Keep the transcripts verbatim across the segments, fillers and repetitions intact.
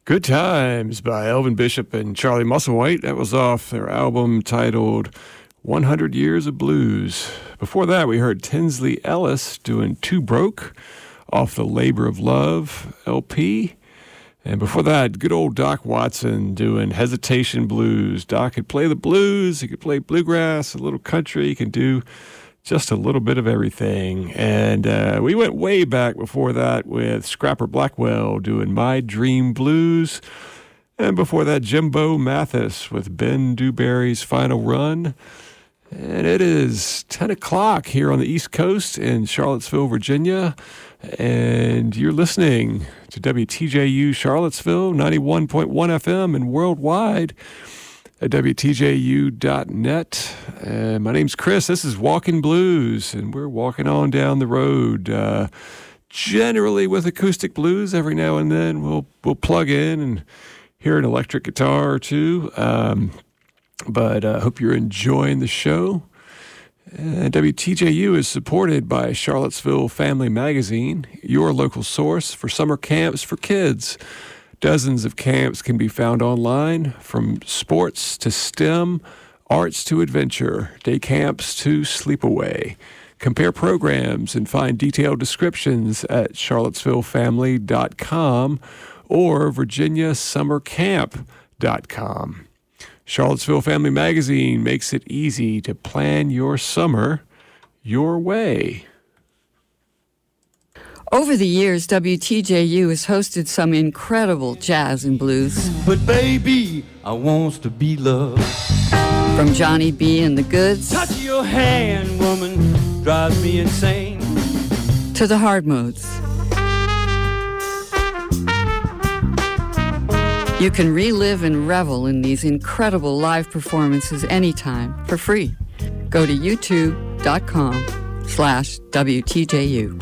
Good Times by Elvin Bishop and Charlie Musselwhite. That was off their album titled one hundred Years of Blues. Before that, we heard Tinsley Ellis doing Two Broke off the Labor of Love L P. And before that, good old Doc Watson doing Hesitation Blues. Doc could play the blues, he could play bluegrass, a little country, he can do just a little bit of everything. And uh, we went way back before that with Scrapper Blackwell doing My Dream Blues. And before that, Jimbo Mathis with Ben Dewberry's Final Run. And it is ten o'clock here on the East Coast in Charlottesville, Virginia. And you're listening to W T J U Charlottesville, ninety-one point one F M, and worldwide at W T J U dot net. Uh, my name's Chris. This is Walking Blues, and we're walking on down the road, uh, generally with acoustic blues. Every now and then we'll we'll plug in and hear an electric guitar or two. Um, but I uh, hope you're enjoying the show. Uh, W T J U is supported by Charlottesville Family Magazine, your local source for summer camps for kids. Dozens of camps can be found online, from sports to STEM, arts to adventure, day camps to sleepaway. Compare programs and find detailed descriptions at charlottesville family dot com or virginia summer camp dot com. Charlottesville Family Magazine makes it easy to plan your summer your way. Over the years, W T J U has hosted some incredible jazz and blues. But baby, I wants to be loved. From Johnny B. and the Goods. Touch your hand, woman, drives me insane. To the hard modes. You can relive and revel in these incredible live performances anytime for free. Go to youtube dot com slash W T J U.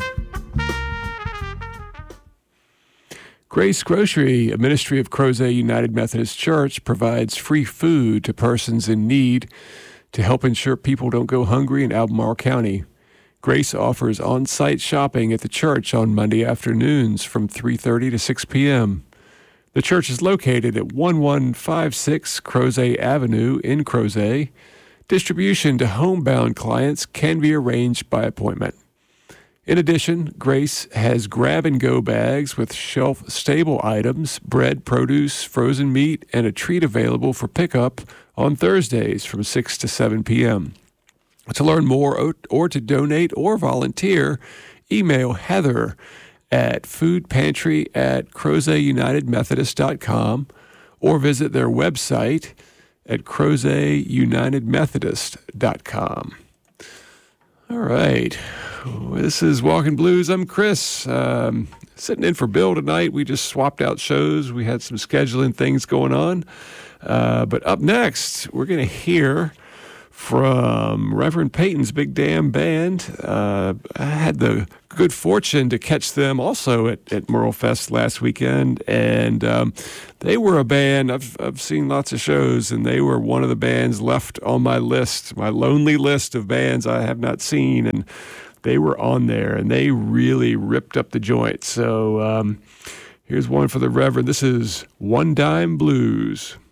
Grace Grocery, a ministry of Crozet United Methodist Church, provides free food to persons in need to help ensure people don't go hungry in Albemarle County. Grace offers on-site shopping at the church on Monday afternoons from three thirty to six p.m. The church is located at eleven fifty-six Crozet Avenue in Crozet. Distribution to homebound clients can be arranged by appointment. In addition, Grace has grab-and-go bags with shelf-stable items, bread, produce, frozen meat, and a treat available for pickup on Thursdays from six to seven p.m. To learn more or to donate or volunteer, email Heather at foodpantry at crozet united methodist dot com or visit their website at crozet united methodist dot com. All right. This is Walking Blues. I'm Chris. Um, sitting in for Bill tonight. We just swapped out shows. We had some scheduling things going on. Uh, but up next, we're going to hear from Reverend Peyton's Big Damn Band. Uh, I had the good fortune to catch them also at, at Merle Fest last weekend, and um, they were a band. I've, I've seen lots of shows, and they were one of the bands left on my list, my lonely list of bands I have not seen, and they were on there, and they really ripped up the joint. So um, here's one for the Reverend. This is One Dime Blues.